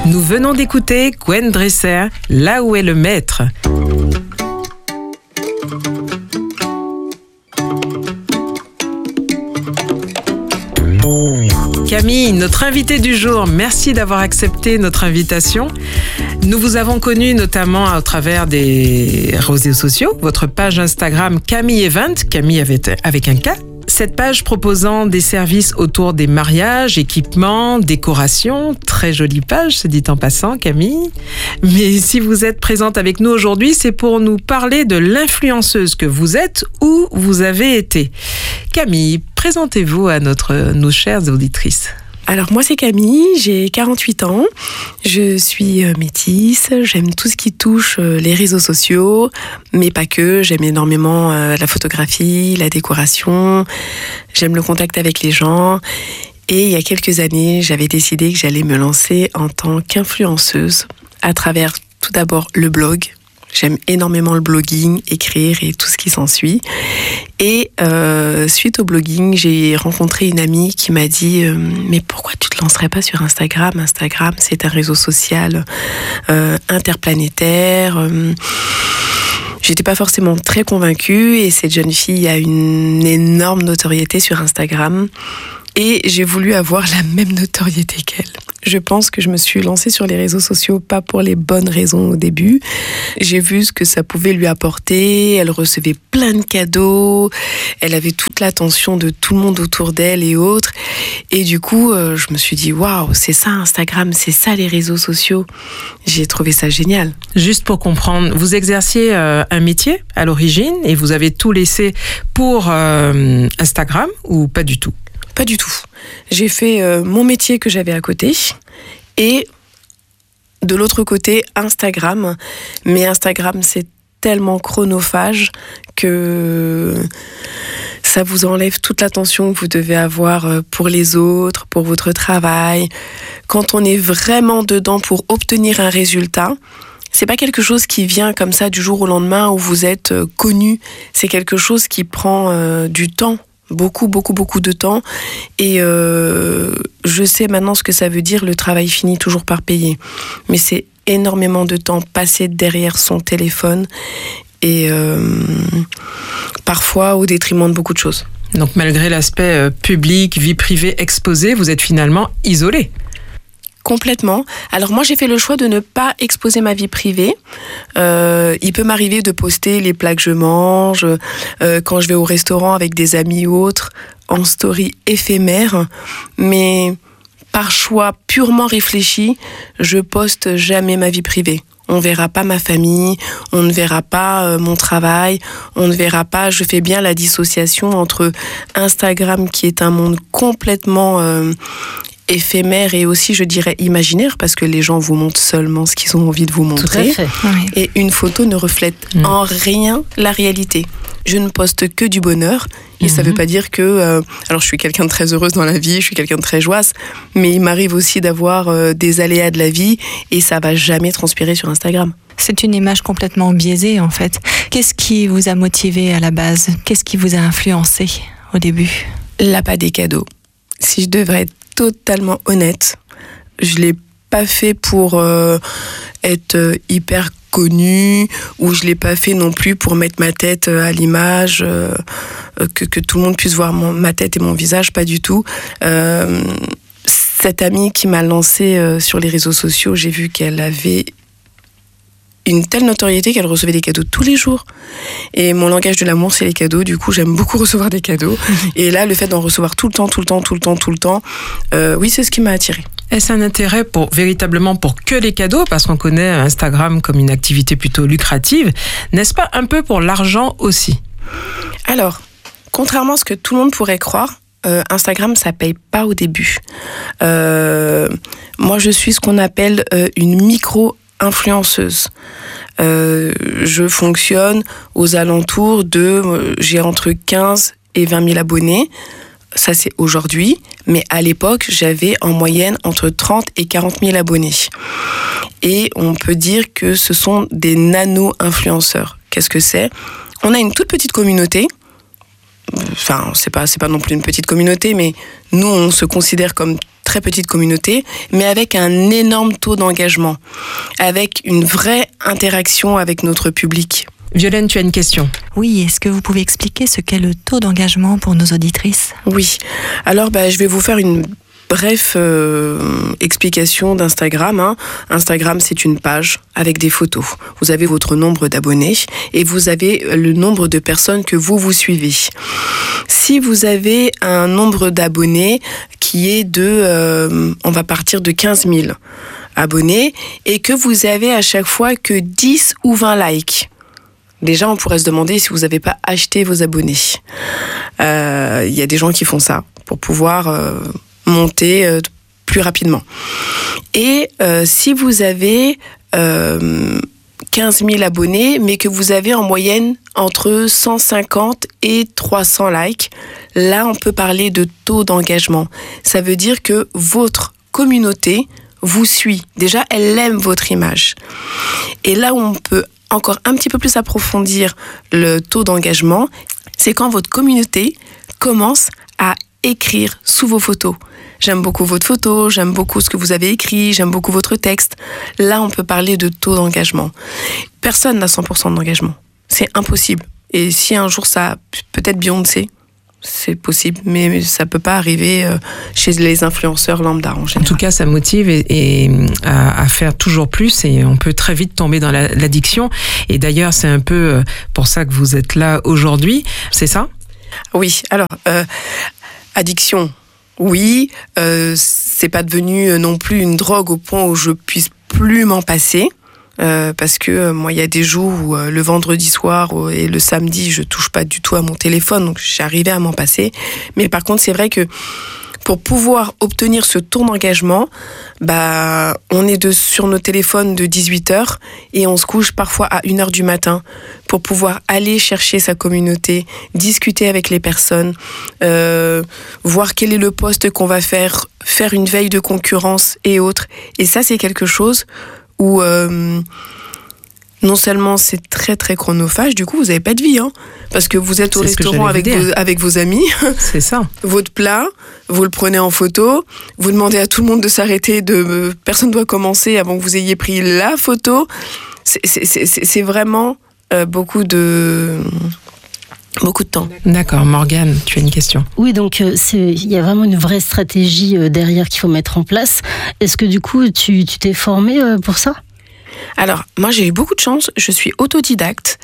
Nous venons d'écouter Gwen Dresser, Là où est le maître. Camille, notre invitée du jour, merci d'avoir accepté notre invitation. Nous vous avons connu notamment au travers des réseaux sociaux, votre page Instagram Camille Event, Camille avec un K. Cette page proposant des services autour des mariages, équipements, décorations. Très jolie page, se dit en passant, Camille. Mais si vous êtes présente avec nous aujourd'hui, c'est pour nous parler de l'influenceuse que vous êtes ou vous avez été. Camille, présentez-vous à nos chères auditrices. Alors moi c'est Camille, j'ai 48 ans, je suis métisse, j'aime tout ce qui touche les réseaux sociaux, mais pas que, j'aime énormément la photographie, la décoration, j'aime le contact avec les gens. Et il y a quelques années, j'avais décidé que j'allais me lancer en tant qu'influenceuse à travers tout d'abord le blog. J'aime énormément le blogging, écrire et tout ce qui s'ensuit. Et suite au blogging, j'ai rencontré une amie qui m'a dit « Mais pourquoi tu te lancerais pas sur Instagram ? Instagram, c'est un réseau social interplanétaire. » J'étais pas forcément très convaincue et cette jeune fille a une énorme notoriété sur Instagram. Et j'ai voulu avoir la même notoriété qu'elle. Je pense que je me suis lancée sur les réseaux sociaux pas pour les bonnes raisons au début. J'ai vu ce que ça pouvait lui apporter. Elle recevait plein de cadeaux. Elle avait toute l'attention de tout le monde autour d'elle et autres. Et du coup, je me suis dit, waouh, c'est ça Instagram, c'est ça les réseaux sociaux. J'ai trouvé ça génial. Juste pour comprendre, vous exerciez un métier à l'origine et vous avez tout laissé pour Instagram ou pas du tout ? Pas du tout. J'ai fait mon métier que j'avais à côté et de l'autre côté Instagram. Mais Instagram, c'est tellement chronophage que ça vous enlève toute l'attention que vous devez avoir pour les autres, pour votre travail. Quand on est vraiment dedans pour obtenir un résultat, c'est pas quelque chose qui vient comme ça du jour au lendemain où vous êtes connu. C'est quelque chose qui prend du temps. Beaucoup de temps et je sais maintenant ce que ça veut dire, le travail finit toujours par payer, mais c'est énormément de temps passé derrière son téléphone et parfois au détriment de beaucoup de choses. Donc malgré l'aspect public, vie privée exposée, vous êtes finalement isolée. Complètement. Alors moi j'ai fait le choix de ne pas exposer ma vie privée. Il peut m'arriver de poster les plats que je mange, quand je vais au restaurant avec des amis ou autres, en story éphémère, mais par choix purement réfléchi, je poste jamais ma vie privée. On verra pas ma famille, on ne verra pas mon travail, on ne verra pas, je fais bien la dissociation entre Instagram qui est un monde complètement éphémère et aussi, je dirais, imaginaire, parce que les gens vous montrent seulement ce qu'ils ont envie de vous montrer. Tout à fait. Oui. Et une photo ne reflète en rien la réalité. Je ne poste que du bonheur, et ça ne veut pas dire que... alors, je suis quelqu'un de très heureuse dans la vie, je suis quelqu'un de très joyeuse, mais il m'arrive aussi d'avoir des aléas de la vie, et ça ne va jamais transpirer sur Instagram. C'est une image complètement biaisée, en fait. Qu'est-ce qui vous a motivé à la base ? Qu'est-ce qui vous a influencé au début ? L'appât des cadeaux. Si je devrais être totalement honnête, je l'ai pas fait pour être hyper connue ou je l'ai pas fait non plus pour mettre ma tête à l'image, que tout le monde puisse voir ma tête et mon visage, pas du tout. Cette amie qui m'a lancée sur les réseaux sociaux, j'ai vu qu'elle avait une telle notoriété qu'elle recevait des cadeaux tous les jours. Et mon langage de l'amour, c'est les cadeaux. Du coup, j'aime beaucoup recevoir des cadeaux. Et là, le fait d'en recevoir tout le temps, oui, c'est ce qui m'a attirée. Est-ce un intérêt véritablement pour que les cadeaux, parce qu'on connaît Instagram comme une activité plutôt lucrative, n'est-ce pas un peu pour l'argent aussi ? Alors, contrairement à ce que tout le monde pourrait croire, Instagram, ça paye pas au début. Moi, je suis ce qu'on appelle une micro-influenceuse. Je fonctionne aux alentours de... j'ai entre 15 et 20 000 abonnés. Ça, c'est aujourd'hui. Mais à l'époque, j'avais en moyenne entre 30 et 40 000 abonnés. Et on peut dire que ce sont des nano-influenceurs. Qu'est-ce que c'est ? On a une toute petite communauté, enfin, c'est pas non plus une petite communauté, mais nous, on se considère comme très petite communauté, mais avec un énorme taux d'engagement, avec une vraie interaction avec notre public. Violaine, tu as une question? Oui, est-ce que vous pouvez expliquer ce qu'est le taux d'engagement pour nos auditrices? Oui, alors je vais vous faire une bref explication d'Instagram. Instagram, c'est une page avec des photos. Vous avez votre nombre d'abonnés et vous avez le nombre de personnes que vous suivez. Si vous avez un nombre d'abonnés qui est on va partir de 15 000 abonnés et que vous avez à chaque fois que 10 ou 20 likes, déjà, on pourrait se demander si vous n'avez pas acheté vos abonnés. Il y a des gens qui font ça pour pouvoir monter plus rapidement. Et si vous avez 15 000 abonnés, mais que vous avez en moyenne entre 150 et 300 likes, là, on peut parler de taux d'engagement. Ça veut dire que votre communauté vous suit. Déjà, elle aime votre image. Et là où on peut encore un petit peu plus approfondir le taux d'engagement, c'est quand votre communauté commence à écrire sous vos photos. J'aime beaucoup votre photo, j'aime beaucoup ce que vous avez écrit, j'aime beaucoup votre texte. Là, on peut parler de taux d'engagement. Personne n'a 100% d'engagement. C'est impossible. Et si un jour ça, peut-être Beyoncé, c'est possible, mais ça peut pas arriver chez les influenceurs lambda en général. En tout cas, ça motive à faire toujours plus et on peut très vite tomber dans l'addiction. Et d'ailleurs, c'est un peu pour ça que vous êtes là aujourd'hui, c'est ça? Oui, alors, addiction, oui, c'est pas devenu non plus une drogue au point où je puisse plus m'en passer. Parce que moi, il y a des jours où le vendredi soir et le samedi, je touche pas du tout à mon téléphone, donc j'arrivais à m'en passer. Mais par contre, c'est vrai que pour pouvoir obtenir ce taux d'engagement, on est sur nos téléphones de 18h et on se couche parfois à 1h du matin pour pouvoir aller chercher sa communauté, discuter avec les personnes, voir quel est le post qu'on va faire une veille de concurrence et autres. Et ça, c'est quelque chose où non seulement c'est très très chronophage, du coup vous n'avez pas de vie, parce que vous êtes au restaurant avec vos amis, c'est ça. Votre plat, vous le prenez en photo, vous demandez à tout le monde de s'arrêter, personne ne doit commencer avant que vous ayez pris la photo. C'est vraiment beaucoup de temps. D'accord, Morgane, tu as une question? Oui, donc il y a vraiment une vraie stratégie derrière qu'il faut mettre en place. Est-ce que du coup, tu t'es formée pour ça? Alors, moi j'ai eu beaucoup de chance, je suis autodidacte,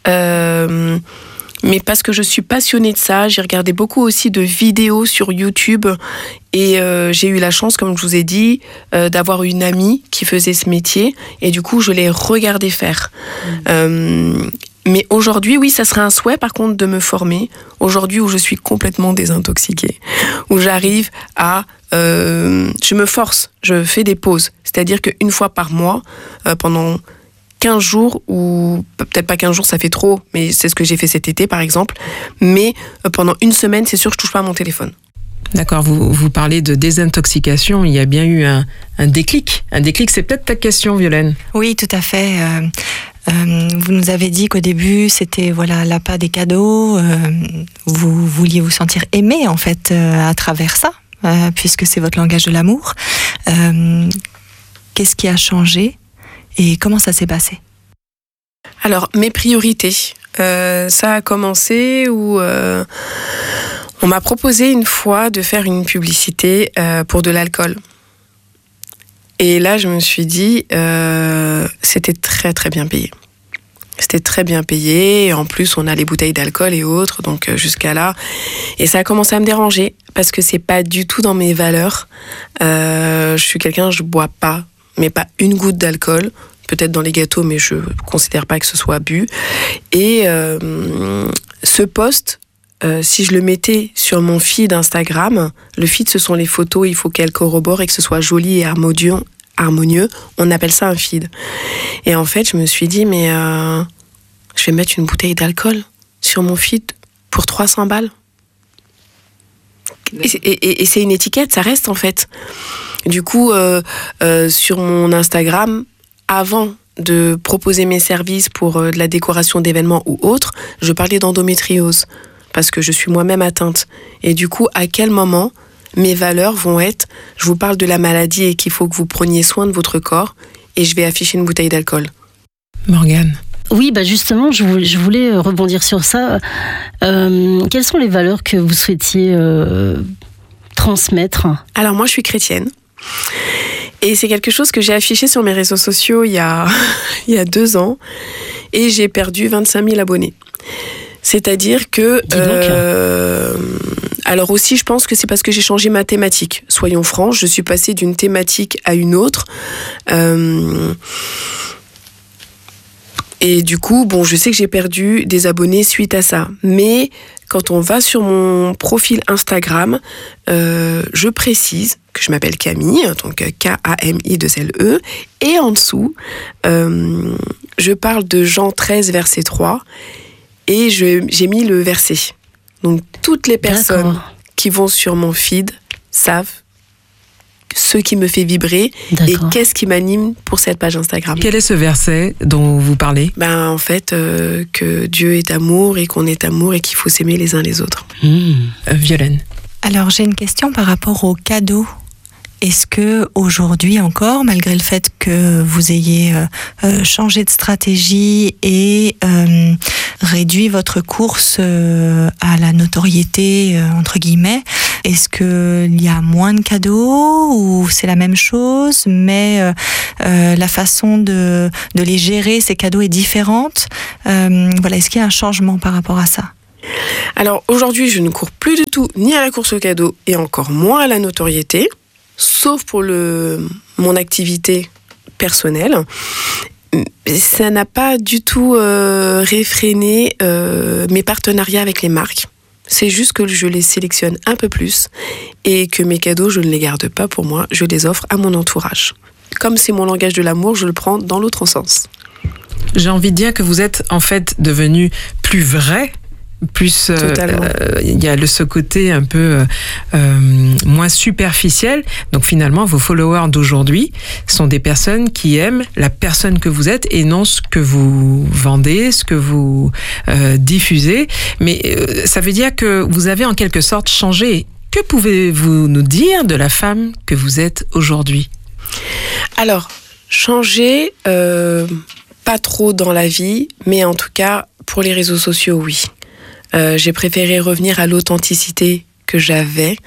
mais parce que je suis passionnée de ça, j'ai regardé beaucoup aussi de vidéos sur YouTube et j'ai eu la chance, comme je vous ai dit, d'avoir une amie qui faisait ce métier et du coup je l'ai regardé faire. Mais aujourd'hui, oui, ça serait un souhait par contre de me former. Aujourd'hui où je suis complètement désintoxiquée, où j'arrive à... je me force, je fais des pauses. C'est-à-dire qu'une fois par mois, pendant 15 jours, ou peut-être pas 15 jours, ça fait trop, mais c'est ce que j'ai fait cet été par exemple, mais pendant une semaine, c'est sûr que je touche pas à mon téléphone. D'accord, vous parlez de désintoxication, il y a bien eu un déclic. Un déclic, c'est peut-être ta question, Violaine. Oui, tout à fait. Vous nous avez dit qu'au début, c'était l'appât des cadeaux. Vous vouliez vous sentir aimé, en fait, à travers ça, puisque c'est votre langage de l'amour. Qu'est-ce qui a changé et comment ça s'est passé? Alors, mes priorités. Ça a commencé où on m'a proposé une fois de faire une publicité pour de l'alcool. Et là, je me suis dit, c'était très très bien payé. C'était très bien payé. Et en plus, on a les bouteilles d'alcool et autres, donc jusqu'à là. Et ça a commencé à me déranger parce que c'est pas du tout dans mes valeurs. Je suis quelqu'un, je bois pas, mais pas une goutte d'alcool. Peut-être dans les gâteaux, mais je considère pas que ce soit bu. Et ce post, si je le mettais sur mon feed Instagram, le feed, ce sont les photos, il faut qu'elles corroborent et que ce soit joli et harmonieux. On appelle ça un feed. Et en fait, je me suis dit, mais je vais mettre une bouteille d'alcool sur mon feed pour 300 balles. Et c'est une étiquette, ça reste en fait. Du coup, sur mon Instagram, avant de proposer mes services pour de la décoration d'événements ou autre, je parlais d'endométriose. parce que je suis moi-même atteinte. Et du coup, à quel moment mes valeurs vont être, je vous parle de la maladie et qu'il faut que vous preniez soin de votre corps, et je vais afficher une bouteille d'alcool. Morgane. Oui, justement, je voulais rebondir sur ça. Quelles sont les valeurs que vous souhaitiez transmettre ? Alors moi, je suis chrétienne. Et c'est quelque chose que j'ai affiché sur mes réseaux sociaux il y a 2 ans. Et j'ai perdu 25 000 abonnés. C'est-à-dire que... alors aussi, je pense que c'est parce que j'ai changé ma thématique. Soyons francs, je suis passée d'une thématique à une autre. Et du coup, je sais que j'ai perdu des abonnés suite à ça. Mais quand on va sur mon profil Instagram, je précise que je m'appelle Camille, donc K-A-M-I-2-L-E. Et en dessous, je parle de Jean 13, verset 3. Et j'ai mis le verset. Donc, toutes les personnes qui vont sur mon feed savent ce qui me fait vibrer et qu'est-ce qui m'anime pour cette page Instagram. Quel est ce verset dont vous parlez ? En fait, que Dieu est amour et qu'on est amour et qu'il faut s'aimer les uns les autres. Violaine. Alors, j'ai une question par rapport aux cadeaux. Est-ce que aujourd'hui encore, malgré le fait que vous ayez changé de stratégie et réduit votre course à la notoriété, entre guillemets, est-ce qu'il y a moins de cadeaux ou c'est la même chose, mais la façon de les gérer, ces cadeaux, est différente ? Est-ce qu'il y a un changement par rapport à ça ? Alors aujourd'hui, je ne cours plus du tout ni à la course aux cadeaux et encore moins à la notoriété. Sauf pour mon activité personnelle. Ça n'a pas du tout réfréné mes partenariats avec les marques. C'est juste que je les sélectionne un peu plus et que mes cadeaux, je ne les garde pas pour moi, je les offre à mon entourage. Comme c'est mon langage de l'amour, je le prends dans l'autre sens. J'ai envie de dire que vous êtes en fait devenu plus vrai. Plus il y a ce côté un peu moins superficiel. Donc finalement, vos followers d'aujourd'hui sont des personnes qui aiment la personne que vous êtes et non ce que vous vendez, ce que vous diffusez. Mais ça veut dire que vous avez en quelque sorte changé. Que pouvez-vous nous dire de la femme que vous êtes aujourd'hui ? Alors, changer, pas trop dans la vie, mais en tout cas, pour les réseaux sociaux, oui. J'ai préféré revenir à l'authenticité que j'avais.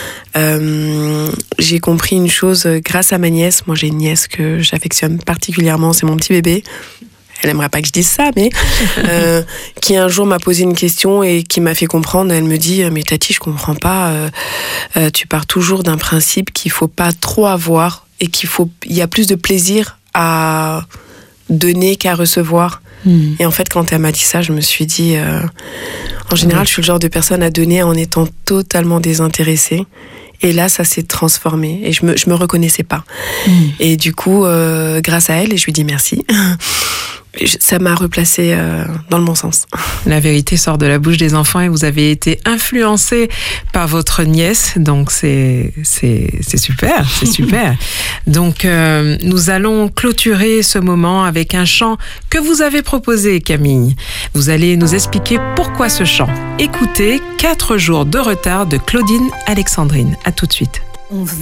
J'ai compris une chose grâce à ma nièce. Moi, j'ai une nièce que j'affectionne particulièrement, c'est mon petit bébé. Elle aimerait pas que je dise ça, mais qui un jour m'a posé une question et qui m'a fait comprendre. Elle me dit « Mais Tati, je comprends pas. Tu pars toujours d'un principe qu'il faut pas trop avoir et il y a plus de plaisir à donner qu'à recevoir. » Et en fait, quand elle m'a dit ça, je me suis dit... en général, je suis le genre de personne à donner en étant totalement désintéressée. Et là, ça s'est transformé. Et je me reconnaissais pas. Et du coup, grâce à elle, et je lui dis merci, ça m'a replacée dans le bon sens. La vérité sort de la bouche des enfants et vous avez été influencé par votre nièce. Donc, c'est super, c'est super. Donc, nous allons clôturer ce moment avec un chant que vous avez proposé, Camille. Vous allez nous expliquer pourquoi ce chant. Écoutez 4 jours de retard de Claudine Alexandrine. À tout de suite.